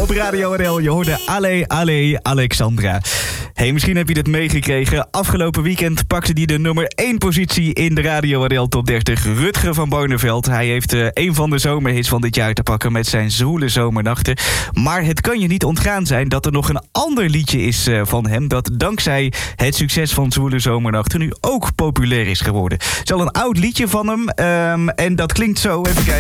op Radio RL. Je hoorde Allee Alexandra. Hey, misschien heb je dit meegekregen. Afgelopen weekend pakte hij de nummer 1 positie in de Radio RL Top 30. Rutger van Barneveld. Hij heeft een van de zomerhits van dit jaar te pakken met zijn zwoele zomernachten. Maar het kan je niet ontgaan zijn dat er nog een ander liedje is van hem, dat dankzij het succes van Zwoele Zomernachten nu ook populair is geworden. Het is al een oud liedje van hem en dat klinkt zo. Even kijken.